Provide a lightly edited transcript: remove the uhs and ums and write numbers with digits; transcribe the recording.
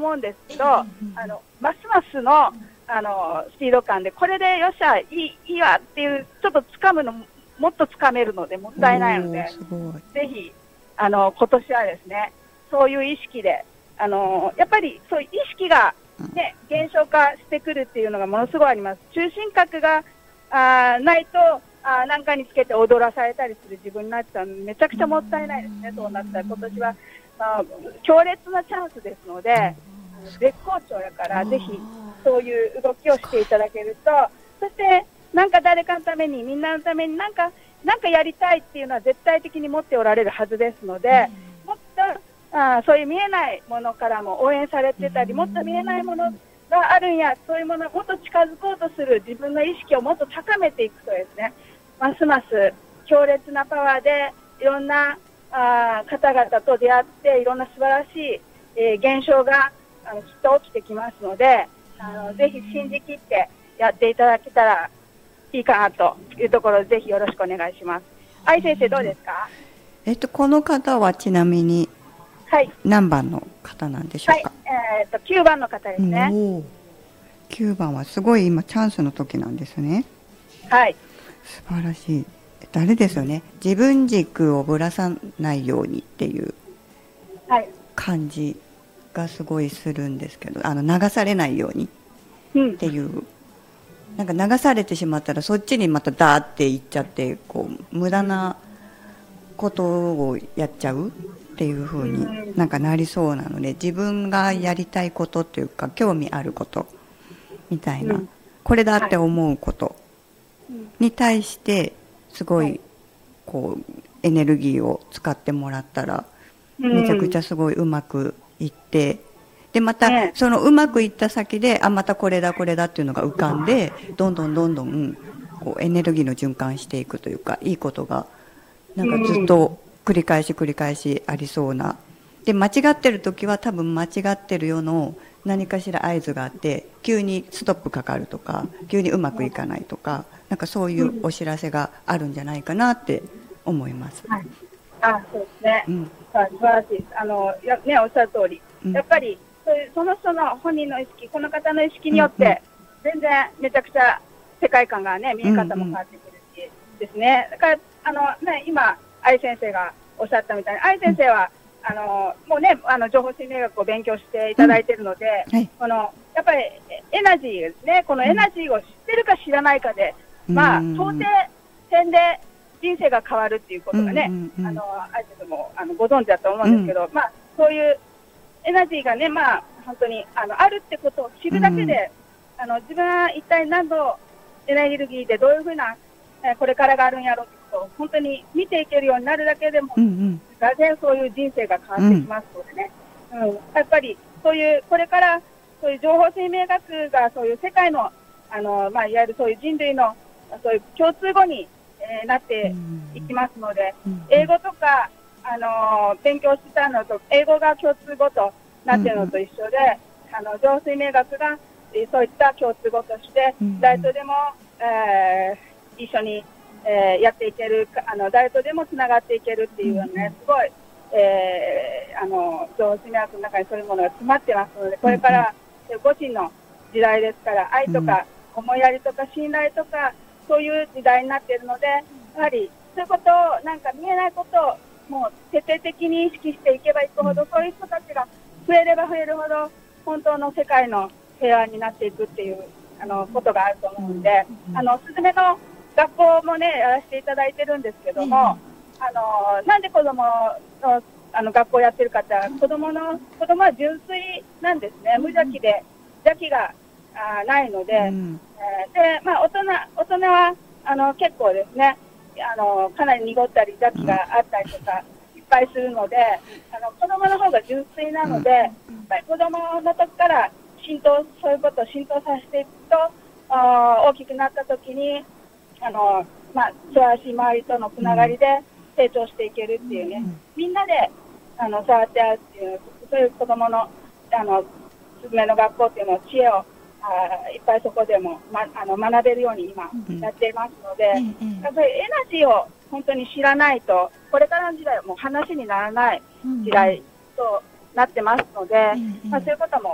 思うんですけど、ますますの、スピード感で、これでよっしゃ、いいわっていう、ちょっと掴むの、もっと掴めるので、もったいないので、ぜひ、今年はですね、そういう意識で、やっぱりそういう意識が、ね、減少化してくるっていうのがものすごいあります。中心核がないと、なんかにつけて踊らされたりする自分になっちゃうので、めちゃくちゃもったいないですね、そうなったら。今年は、強烈なチャンスですので、絶好調やから、ぜひ、そういう動きをしていただけると、そして、なんか誰かのために、みんなのためになんかやりたいっていうのは絶対的に持っておられるはずですので、もっと、そういう見えないものからも応援されてたり、もっと見えないものがあるんや、そういうものをもっと近づこうとする自分の意識をもっと高めていくとですね、ますます強烈なパワーでいろんな方々と出会って、いろんな素晴らしい、現象がきっと起きてきますので、ぜひ信じ切ってやっていただけたらいいかなというところで、ぜひよろしくお願いします。愛先生どうですか？ この方はちなみに何番の方なんでしょうか？ 9番の方ですね。 9番はすごい今チャンスの時なんですね。 はい。 素晴らしい。あれですよね。自分軸をぶらさないようにっていう感じがすごいするんですけど、流されないようにっていう、なんか流されてしまったらそっちにまたダーっていっちゃって、こう無駄なことをやっちゃうっていう風になんかなりそうなので、自分がやりたいことっていうか興味あることみたいな、これだって思うことに対してすごいこうエネルギーを使ってもらったらめちゃくちゃすごいうまくいって、でまたそのうまくいった先でまたこれだこれだっていうのが浮かんで、どんどんこうエネルギーの循環していくというか、いいことがなんかずっと繰り返しありそうな。で間違ってる時は多分間違ってるよの何かしら合図があって、急にストップかかるとか、急にうまくいかないとか、なんかそういうお知らせがあるんじゃないかなって思います。 そうですね。素晴らしいです。おっしゃる通り、やっぱりその人の本人の意識、この方の意識によって、全然めちゃくちゃ世界観がね、見え方も変わってくるしですね。だから今愛先生がおっしゃったみたいに、愛先生はもうね、情報心理学を勉強していただいているので、やっぱりエナジーですね、このエナジーを知ってるか知らないかで、到底点で人生が変わるっていうことがね、愛先生もご存知だと思うんですけど、そういうエナジーがね、本当にあるってことを知るだけで、自分は一体何度エネルギーでどういうふうなこれからがあるんやろうってことを本当に見ていけるようになるだけでも、がぜんそういう人生が変わってきますのでね、やっぱりそういうこれからそういう情報生命学がそういう世界のいわゆるそういう人類のそういう共通語に、なっていきますので、英語とか勉強してたのと英語が共通語となっているのと一緒で、情報生命学がそういった共通語として誰とでも、一緒に、やっていける、誰とでもつながっていけるっていうようなね、すごい、情報生命学の中にそういうものが詰まってますので、これからご神の時代ですから、愛とか思いやりとか信頼とか、そういう時代になっているので、やはりそういうことを、なんか見えないことをもう徹底的に意識していけばいくほど、そういう人たちが増えれば増えるほど、本当の世界の平和になっていくっていうことがあると思うので、すずめの学校もね、やらせていただいてるんですけども、なんで子供の学校をやってるかって、子供は純粋なんですね。無邪気で、邪気がないので、で、大人は結構ですね、かなり濁ったり邪気があったりとかいっぱいするので、子供の方が純粋なので、やっぱり子供の時からそういうことを浸透させていくと、大きくなった時に素晴らしい周りとのつながりで成長していけるっていうね、みんなで触って合うっていう、そういう子供のすずめの学校っていうのを知恵をいっぱいそこでも、学べるように今やっていますので、やっぱりエナジーを本当に知らないと、これからの時代はもう話にならない時代となってますので、そういうことも